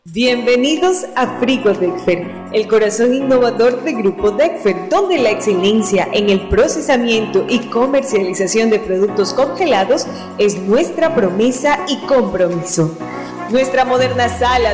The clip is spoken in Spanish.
Bienvenidos a Frigo Dexfer, el corazón innovador de Grupo Dexfer, donde la excelencia en el procesamiento y comercialización de productos congelados es nuestra promesa y compromiso. Nuestra moderna sala